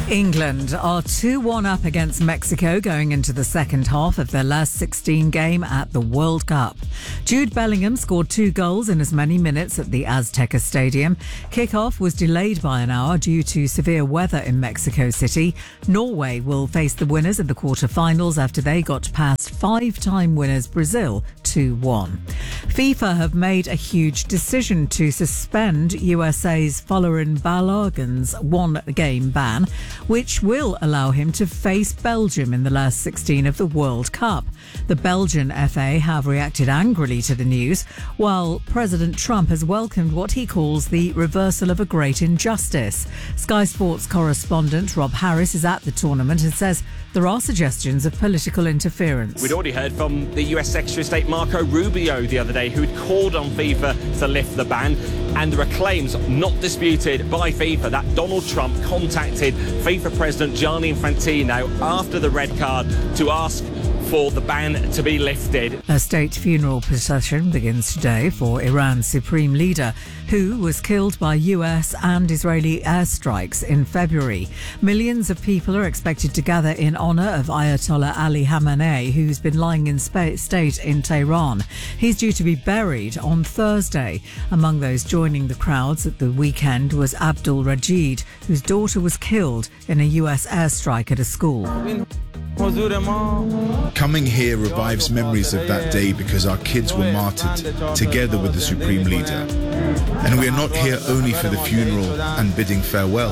England are 2-1 up against Mexico going into the second half of their last 16 game at the World Cup. Jude Bellingham scored 2 goals in as many minutes at the Azteca Stadium. Kickoff was delayed by an hour due to severe weather in Mexico City. Norway will face the winners of the quarter-finals after they got past 5-time winners Brazil 2-1. FIFA have made a huge decision to suspend USA's Folarin Balogun's 1-game ban, which will allow him to face Belgium in the last 16 of the World Cup. The Belgian FA have reacted angrily to the news, while President Trump has welcomed what he calls the reversal of a great injustice. Sky Sports correspondent Rob Harris is at the tournament and says there are suggestions of political interference. We'd already heard from the US Secretary of State Marco Rubio the other day, who'd called on FIFA to lift the ban, and there are claims not disputed by FIFA that Donald Trump contacted FIFA President Gianni Infantino after the red card to ask for the ban to be lifted. A state funeral procession begins today for Iran's supreme leader, who was killed by US and Israeli airstrikes in February. Millions of people are expected to gather in honour of Ayatollah Ali Khamenei, who's been lying in state in Tehran. He's due to be buried on Thursday. Among those joining the crowds at the weekend was Abdul Rajid, whose daughter was killed in a US airstrike at a school. Coming here revives memories of that day because our kids were martyred together with the Supreme Leader. And we are not here only for the funeral and bidding farewell.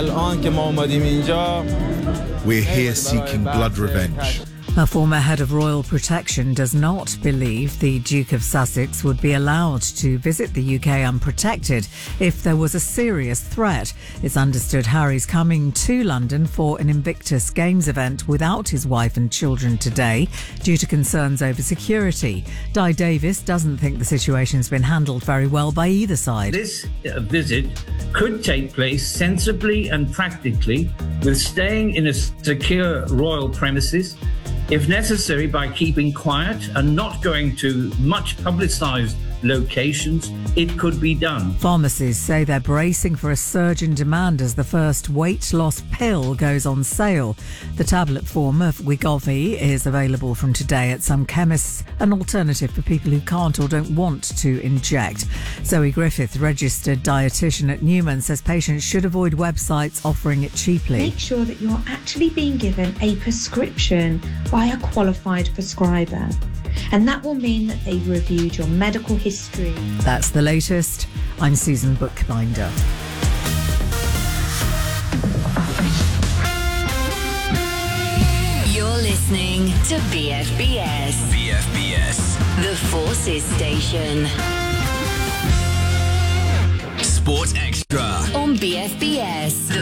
We're here seeking blood revenge. A former head of royal protection does not believe the Duke of Sussex would be allowed to visit the UK unprotected if there was a serious threat. It's understood Harry's coming to London for an Invictus Games event without his wife and children today due to concerns over security. Di Davis doesn't think the situation's been handled very well by either side. This visit could take place sensibly and practically, with staying in a secure royal premises, if necessary by keeping quiet and not going to much publicised locations. It could be done. Pharmacies say they're bracing for a surge in demand as the first weight loss pill goes on sale. The tablet form of Wegovy is available from today at some chemists, an alternative for people who can't or don't want to inject. Zoe Griffith, registered dietitian at Newman, says patients should avoid websites offering it cheaply. Make sure that you're actually being given a prescription by a qualified prescriber. And that will mean that they've reviewed your medical history. That's the latest. I'm Susan Bookbinder. You're listening to BFBS. BFBS. The Forces Station. Sport Extra. On BFBS.